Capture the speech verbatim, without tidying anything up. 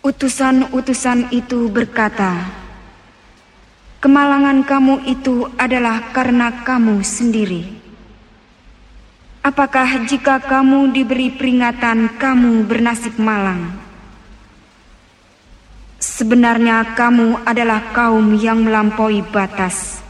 Utusan-utusan itu berkata, kemalangan kamu itu adalah karena kamu sendiri. Apakah jika kamu diberi peringatan kamu bernasib malang? Sebenarnya kamu adalah kaum yang melampaui batas.